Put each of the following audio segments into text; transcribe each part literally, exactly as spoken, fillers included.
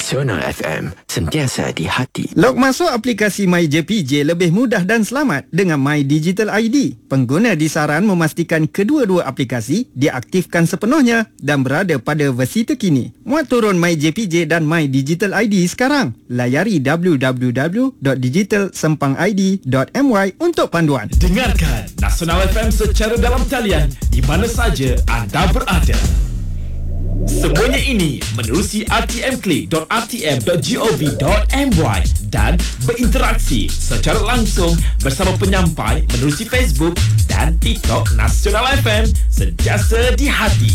Nasional F M, sentiasa di hati. Log masuk aplikasi MyJPJ lebih mudah dan selamat dengan My Digital I D. Pengguna disaran memastikan kedua-dua aplikasi diaktifkan sepenuhnya dan berada pada versi terkini. Muat turun MyJPJ dan My Digital I D sekarang. Layari w w w dot digital sempang i d dot m y untuk panduan. Dengarkan Nasional F M secara dalam talian di mana saja anda berada. Semuanya ini menerusi r t m click dot r t m dot gov dot m y dan berinteraksi secara langsung bersama penyampai menerusi Facebook dan TikTok Nasional F M, sentiasa di hati.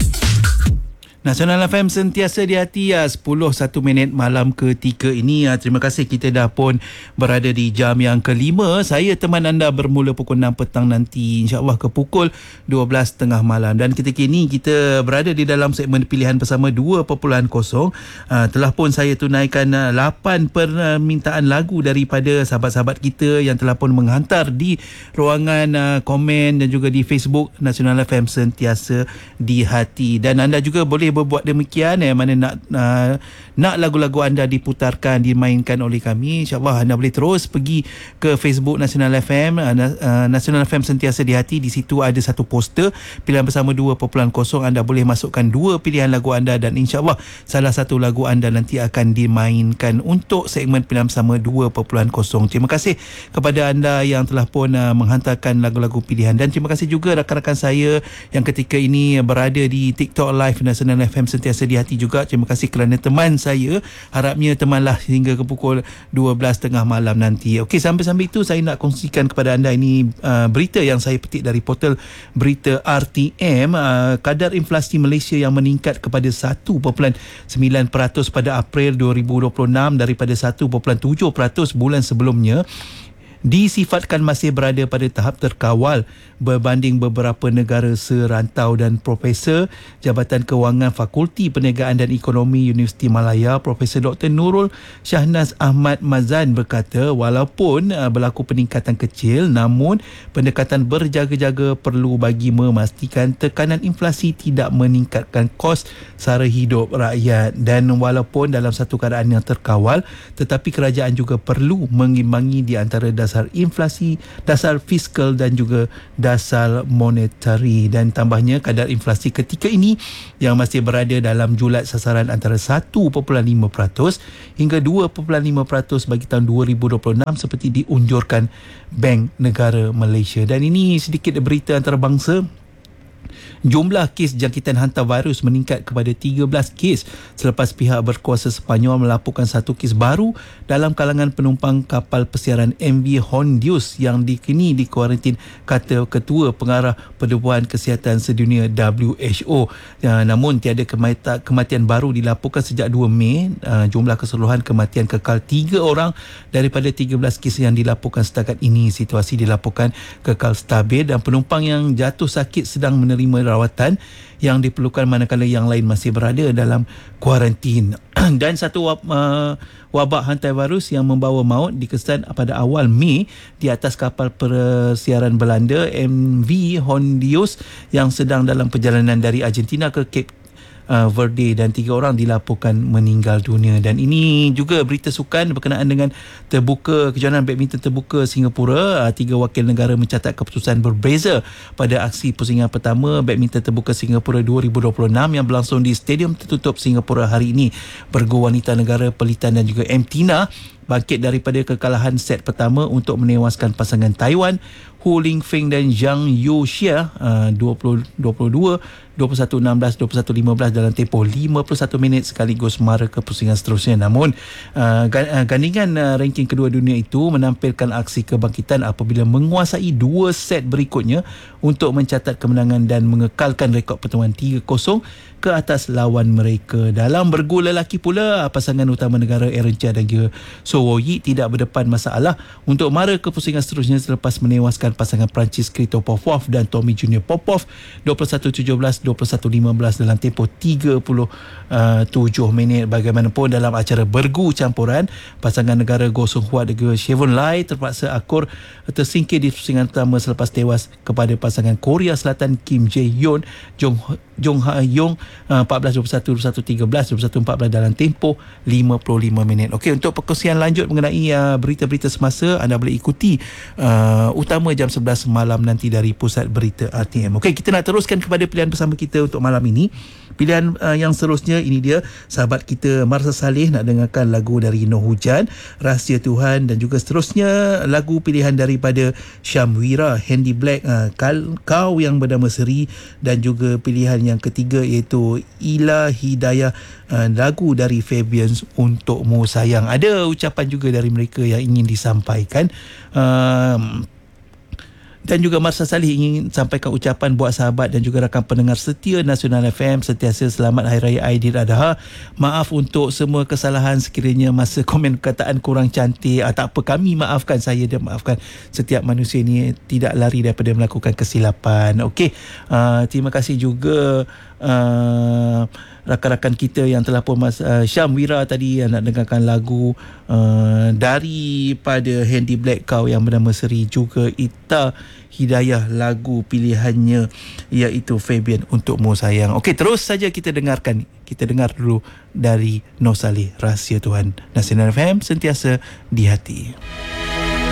Nasional F M sentiasa di hati ya, sepuluh satu minit malam ketiga ini ya. Terima kasih, kita dah pun berada di jam yang kelima. Saya teman anda bermula pukul enam petang nanti, insyaAllah ke pukul dua belas tengah malam. Dan ketika ini kita berada di dalam segmen pilihan bersama dua perpuluhan kosong. uh, Telah pun saya tunaikan uh, lapan permintaan lagu daripada sahabat-sahabat kita yang telah pun menghantar di ruangan uh, komen dan juga di Facebook Nasional F M sentiasa di hati. Dan anda juga boleh berbuat demikian eh, mana nak uh, nak lagu-lagu anda diputarkan, dimainkan oleh kami, insyaAllah anda boleh terus pergi ke Facebook Nasional F M, uh, uh, Nasional F M sentiasa di hati. Di situ ada satu poster pilihan bersama dua perpuluhan kosong. Anda boleh masukkan dua pilihan lagu anda dan insyaAllah salah satu lagu anda nanti akan dimainkan untuk segmen pilihan bersama dua perpuluhan kosong. Terima kasih kepada anda yang telah pun uh, menghantarkan lagu-lagu pilihan, dan terima kasih juga rakan-rakan saya yang ketika ini berada di TikTok Live Nasional F M sentiasa di hati juga. Terima kasih kerana teman saya. Harapnya temanlah hingga ke pukul dua belas tengah malam nanti. Okey, sambil-sambil itu saya nak kongsikan kepada anda ini uh, berita yang saya petik dari portal berita R T M. Uh, kadar inflasi Malaysia yang meningkat kepada satu perpuluhan sembilan peratus pada April dua ribu dua puluh enam daripada satu perpuluhan tujuh peratus bulan sebelumnya, disifatkan masih berada pada tahap terkawal berbanding beberapa negara serantau. Dan Profesor Jabatan Kewangan Fakulti Perniagaan dan Ekonomi Universiti Malaya, Profesor Doktor Nurul Shahnaz Ahmad Mazan berkata, walaupun uh, berlaku peningkatan kecil, namun pendekatan berjaga-jaga perlu bagi memastikan tekanan inflasi tidak meningkatkan kos sara hidup rakyat. Dan walaupun dalam satu keadaan yang terkawal, tetapi kerajaan juga perlu mengimbangi di antara dasar inflasi, dasar fiskal dan juga dasar monetari. Dan tambahnya, kadar inflasi ketika ini yang masih berada dalam julat sasaran antara satu perpuluhan lima peratus hingga dua perpuluhan lima peratus bagi tahun dua ribu dua puluh enam seperti diunjurkan Bank Negara Malaysia. Dan ini sedikit berita antarabangsa. Jumlah kes jangkitan hantavirus meningkat kepada tiga belas kes selepas pihak berkuasa Sepanyol melaporkan satu kes baru dalam kalangan penumpang kapal persiaran M V Hondius yang dikini dikuarantin, kata Ketua Pengarah Pertubuhan Kesihatan Sedunia W H O. Ya, namun tiada kematian, kematian baru dilaporkan sejak dua Mei. Uh, jumlah keseluruhan kematian kekal tiga orang daripada tiga belas kes yang dilaporkan setakat ini. Situasi dilaporkan kekal stabil dan penumpang yang jatuh sakit sedang menerima rawatan yang diperlukan manakala yang lain masih berada dalam kuarantin. Dan satu uh, wabak hantavirus yang membawa maut dikesan pada awal Mei di atas kapal persiaran Belanda M V Hondius yang sedang dalam perjalanan dari Argentina ke Cape Uh, Verde, dan tiga orang dilaporkan meninggal dunia. Dan ini juga berita sukan berkenaan dengan terbuka kejohanan badminton terbuka Singapura. Uh, tiga wakil negara mencatat keputusan berbeza pada aksi pusingan pertama badminton terbuka Singapura dua ribu dua puluh enam yang berlangsung di Stadium Tertutup Singapura hari ini. Bergu wanita negara Pelitan dan juga M Tina bangkit daripada kekalahan set pertama untuk menewaskan pasangan Taiwan Hu Lingfeng dan Zhang Yuxia uh, dua puluh dua puluh dua, dua puluh satu enam belas, dua puluh satu lima belas dalam tempoh lima puluh satu minit sekaligus mara ke pusingan seterusnya. Namun uh, gandingan uh, ranking kedua dunia itu menampilkan aksi kebangkitan apabila menguasai dua set berikutnya untuk mencatat kemenangan dan mengekalkan rekod pertemuan tiga kosong ke atas lawan mereka. Dalam bergu lelaki pula, pasangan utama negara Aaron Chia dan juga So Woyi tidak berdepan masalah untuk mara ke pusingan seterusnya selepas menewaskan pasangan Perancis Krito Popov dan Tommy Junior Popov dua puluh satu tujuh belas, dua puluh satu lima belas dalam tempoh tiga puluh tujuh minit. Bagaimanapun dalam acara bergu campuran, pasangan negara Goh Sung Hua dan Chevon Lai terpaksa akur tersingkir di pusingan pertama selepas tewas kepada pasangan Korea Selatan Kim Jae-hyun Jong Jong Ha-yong empat belas dua puluh satu, dua puluh satu tiga belas, dua puluh satu empat belas dalam tempoh lima puluh lima minit. Okey, untuk perkongsian lanjut mengenai uh, berita-berita semasa, anda boleh ikuti uh, utama jam sebelas malam nanti dari Pusat Berita R T M. Okey, kita nak teruskan kepada pilihan bersama kita untuk malam ini. Pilihan uh, yang seterusnya ini dia, sahabat kita Marsa Saleh nak dengarkan lagu dari Noh Hujan, Rahsia Tuhan, dan juga seterusnya lagu pilihan daripada Syamwira, Handy Black, uh, Kau Yang Bernama Seri, dan juga pilihan yang ketiga iaitu Ila Hidayah, uh, lagu dari Fabians Untukmu Sayang. Ada ucapan juga dari mereka yang ingin disampaikan. Uh, Dan juga Marsa Salih ingin sampaikan ucapan buat sahabat dan juga rakan pendengar setia Nasional F M, sentiasa selamat Hari Raya Aidiladha. Maaf untuk semua kesalahan sekiranya masa komen perkataan kurang cantik. Ah, tak apa, kami maafkan, saya dan maafkan. Setiap manusia ini tidak lari daripada melakukan kesilapan. Okey, uh, terima kasih juga uh, rakan-rakan kita yang telah pun mas, uh, Syamwira tadi yang nak dengarkan lagu uh, daripada Handy Black, Kau Yang Bernama Seri, juga Ita Hidayah, lagu pilihannya iaitu Fabian Untukmu Sayang. Okey, terus saja kita dengarkan. Kita dengar dulu dari Noh Saleh, Rahsia Tuhan. Nasional F M, sentiasa di hati.